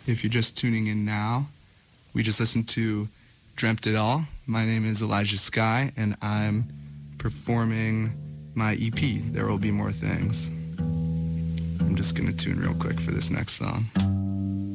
If you're just tuning in now, we just listened to Dreamt It All. My name is Elijah Sky, and I'm performing my EP, There Will Be More Things. I'm just going to tune real quick for this next song.